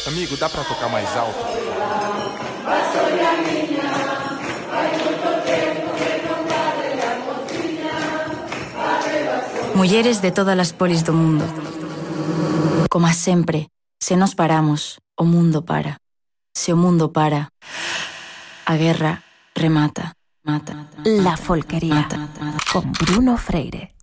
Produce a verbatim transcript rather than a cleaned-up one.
Amigo, dá pra tocar mais alto? Mulleres de todas as polis do mundo. Como sempre, se nos paramos, o mundo para. Se o mundo para, a guerra remata, mata. La Folquería, mata, mata. con Bruno Freire.